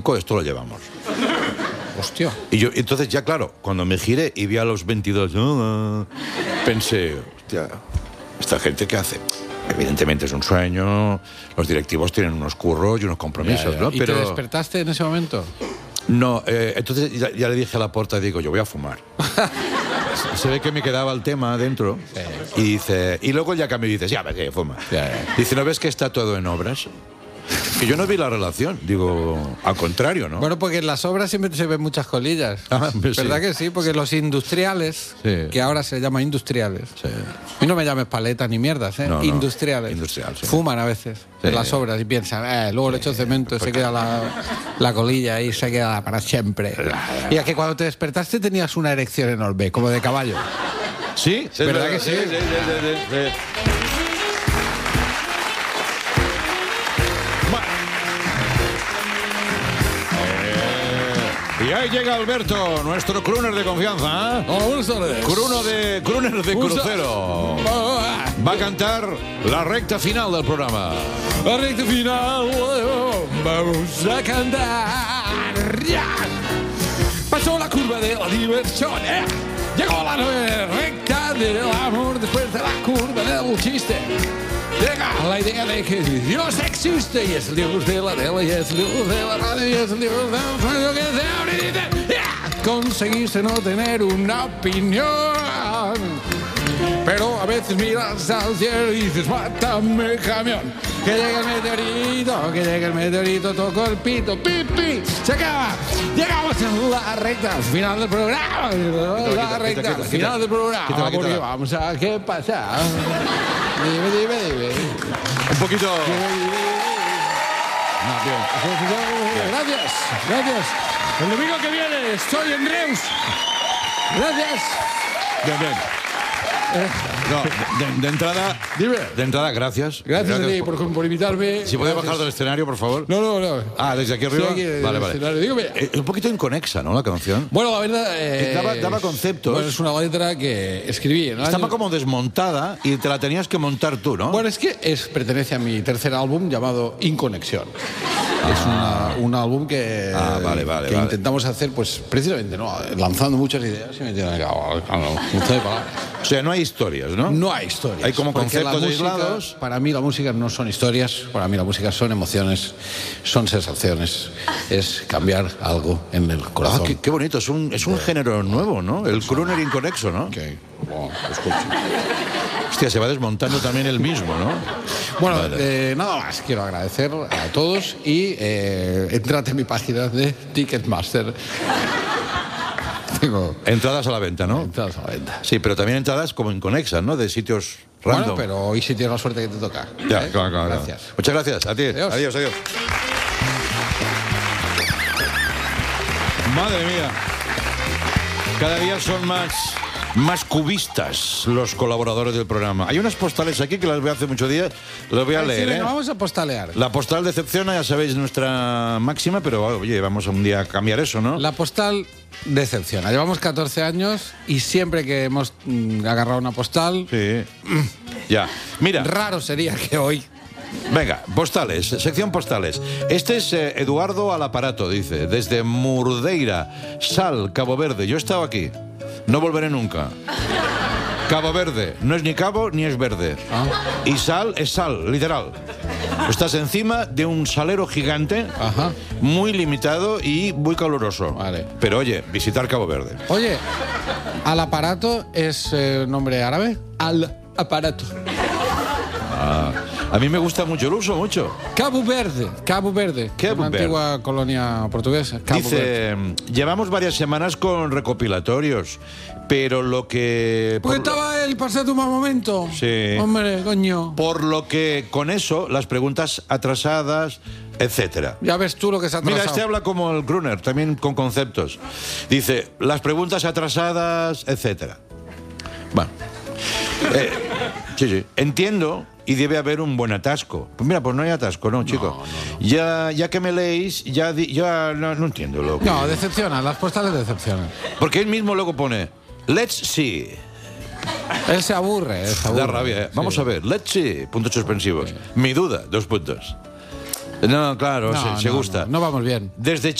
esto lo llevamos. Hostia. Y yo, entonces ya claro, cuando me giré y vi a los 22, pensé, hostia, ¿esta gente qué hace? Evidentemente es un sueño, los directivos tienen unos curros y unos compromisos, ¿no? ¿Y te despertaste en ese momento? No, entonces ya le dije a la puerta, digo, yo voy a fumar. Se ve que me quedaba el tema adentro y dice, y luego ya cambió y dices, ya, que fuma. Dice, ¿no ves que está todo en obras? Que yo no vi la relación, digo, al contrario, ¿no? Bueno, porque en las obras siempre se ven muchas colillas. ¿Verdad que sí? Porque los industriales, que ahora se llaman industriales, y no me llames paleta ni mierdas, ¿eh? No, industriales. Industrial, fuman a veces en las obras y piensan, luego le echo cemento y se queda la colilla y se queda para siempre. Y es que cuando te despertaste tenías una erección enorme, como de caballo. ¿Sí? ¿Verdad que sí? Sí. Y ahí llega Alberto, nuestro crooner de confianza. Hola, buenas tardes. Crooner de crucero. Va a cantar la recta final del programa. La recta final, vamos a cantar. Ya. Pasó la curva de la diversión, Llegó la recta del amor después de la curva del chiste. Llega la idea de que Dios existe y es el Dios de la tele y es el Dios de la radio y es el Dios del radio que se abre y dice, conseguiste no tener una opinión. Pero a veces miras al cielo y dices, mátame camión. Que llegue el meteorito, toco el pito, pipi, se acaba. Llegamos a la recta final del programa. La recta final del programa. Porque vamos a qué pasa. Dime. Un poquito. Gracias. El domingo que viene estoy en Reus. Gracias. Bien. No, de entrada. Dime. De entrada, gracias. Gracias a ti por invitarme. Si puedes bajar del escenario, por favor. No. Desde aquí arriba. Sí, aquí vale. Dígame. Un poquito inconexa, ¿no? La canción. Bueno, la verdad. Daba conceptos. Bueno, es una letra que escribí, ¿no? Estaba como desmontada y te la tenías que montar tú, ¿no? Bueno, es que pertenece a mi tercer álbum llamado Inconexión. Es un álbum que intentamos hacer, pues precisamente, ¿no? Lanzando muchas ideas y metiendo o sea, no hay historias, ¿no? No hay historias. Hay como conceptos aislados. Para mí la música no son historias, para mí la música son emociones, son sensaciones, es cambiar algo en el corazón. Qué bonito, es un género nuevo, ¿no? El crooner inconexo, ¿no? Bueno, escucha. Hostia, se va desmontando también el mismo, ¿no? Bueno, nada más, quiero agradecer a todos y entrad en mi página de Ticketmaster. Tengo entradas a la venta, ¿no? Entradas a la venta. Sí, pero también entradas como inconexas, ¿no? De sitios random. Bueno, pero hoy sí tienes la suerte que te toca. Ya, claro. Gracias. Muchas gracias. A ti. Adiós. Madre mía. Cada día son más cubistas los colaboradores del programa. Hay unas postales aquí que las veo hace muchos días, las voy a leer. Venga, vamos a postalear. La postal decepciona, ya sabéis, nuestra máxima, pero oye, vamos a un día a cambiar eso, ¿no? La postal decepciona. Llevamos 14 años y siempre que hemos agarrado una postal... Sí. Ya. Mira. Raro sería que hoy... Venga, postales, sección postales. Este es Eduardo al aparato, dice, desde Murdeira, Sal, Cabo Verde. Yo he estado aquí. No volveré nunca. Cabo Verde, no es ni cabo ni es verde. Y sal es sal, literal. Estás encima de un salero gigante, muy limitado y muy caluroso. Vale. Pero oye, visitar Cabo Verde. Oye, al aparato es nombre árabe. Al aparato. A mí me gusta mucho, lo uso mucho. Cabo Verde. Una antigua colonia portuguesa. Dice, llevamos varias semanas con recopilatorios, pero lo que... Porque estaba el pasado un mal momento. Sí. Hombre, coño. Por lo que con eso, las preguntas atrasadas, etcétera. Ya ves tú lo que se ha atrasado. Mira, este habla como el crooner, también con conceptos. Dice, las preguntas atrasadas, etcétera. Bueno. Sí. Entiendo... Y debe haber un buen atasco. Pues mira, pues no hay atasco, ¿no, chico? No. Ya que me leéis, ya no entiendo lo que... No, decepciona, las postales decepcionan. Porque él mismo luego pone, let's see. Él se aburre. Da rabia, ¿eh? Vamos a ver, let's see, puntos suspensivos. Sí. Mi duda, 2 puntos. No, claro, se gusta. No vamos bien. Desde